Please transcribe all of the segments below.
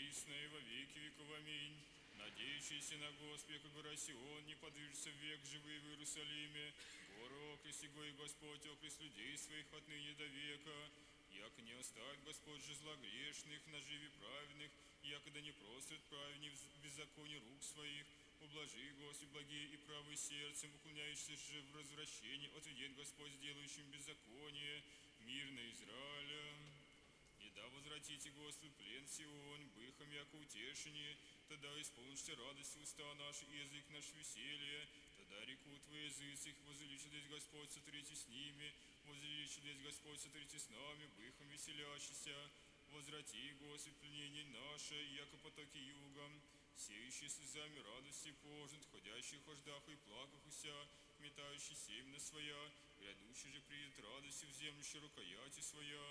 присно и во веки веков. Аминь. Надеющийся на Господа, как гора Сион, не подвижется век живый в Иерусалиме. Гору окрест его и Господь окрест людей своих отныне до века. Яко не оставит Господь же зла грешных на живе праведных, якогда не прострит праведник в беззаконии рук своих. Ублажи, Господи, благие и правые сердцем, уклоняющиеся же в развращении, отведет Господь сделающим беззаконие, мир на Израиля. И да возвратите, Господи, плен Сион, быхом яко утешение, тогда исполнишься радость уста наши, и язык наш веселье, тогда реку Твои языцах, возвеличит Господь, сотворите с ними, возвеличит Господь, сотворите с нами, быхом веселящийся. Возврати, Господи, пленение наше, яко потоки югом, сеющий слезами радости пожнут, ходящий в хождах и плаках уся, метающий семя своя, грядущий же приедет радостью в землю рукояти своя.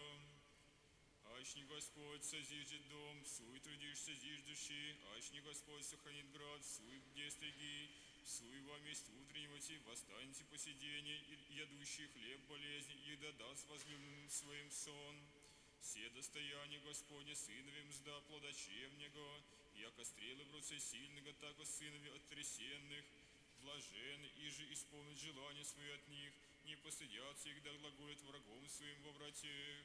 Ачни Господь созиждет дом, суй трудишься зиждущий, ачни Господь сохранит град, суй где стриги, суй вам есть утреннего ти, восстаньте посиденье, и ядущий хлеб болезни, и да даст возлюбленным своим сон. Все достояния Господне сынове мзда плодочевнего, яко стрелы в руце сильного, так и сынове от трясенных. Блажен, и же исполнит желание свое от них, не постыдятся их, да глаголят врагом своим во вратех.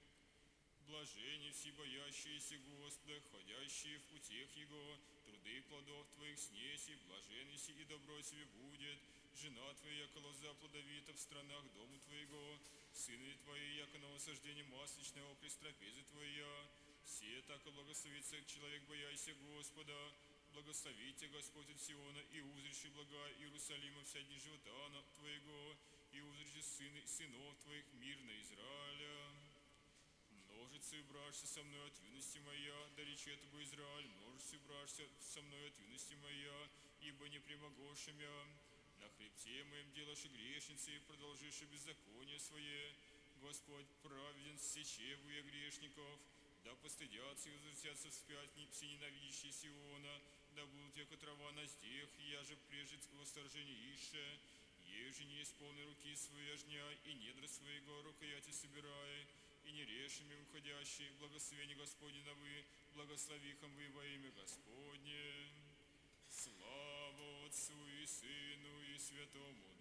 Блажени все боящиеся Господа, ходящие в путях Его, труды плодов Твоих снеси, блажен еси и добро тебе будет. Жена Твоя, яко лоза плодовита в странах дому Твоего, сыны Твои, яко на осаждение масличное окрест трапезы Твоя. Все так и благословится человек, бояйся Господа. Благословите Господь от Сиона, и узриши блага Иерусалима вся дни живота Твоего, и узриши сынов Твоих мир на Израиля. Множится и брашься со мной от юности моя, да речет бы Израиль, множится и брашься со мной от юности моя, ибо не примогошим я. На хребте моем делаши грешницы, и продолжишь беззаконие свое. Господь праведен, сечеву я грешников, да постыдятся и возвратятся вспять все ненавидящие Сиона, да будут яко трава на здех, я же прежде восторжение ише, еже не исполни руки свои ожня, и недра своего рукояти собирай, и не решими уходящие, благословение Господне на вы, благословихом вы во имя Господне. Слава Отцу и Сыну и Святому